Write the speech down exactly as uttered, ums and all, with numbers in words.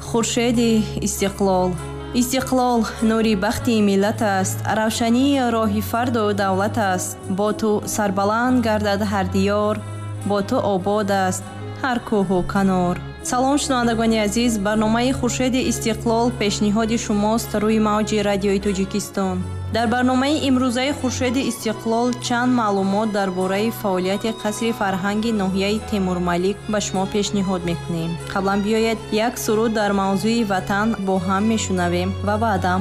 хуршеди истиқлол. истиқлол нури бахти миллат аст, равшании роҳи фарду давлат аст. бо ту сарбаланд гардад ҳар диёр, бо ту обод аст ҳар кӯҳу канор. салом шунавандагони азиз, барномаи хуршеди истиқлол пешниҳоди шумост рӯи мавҷи радиои Тоҷикистон. дар барномаи имрӯзаи хуршеди истиқлол чанд маълумот дар бораи фаъолияти қасри фарҳанги ноҳияи Темурмалик ба шумо пешниҳод мекунем. қаблан биёед як суруд дар мавзӯи ватан бо ҳам мешунавем ва баъдам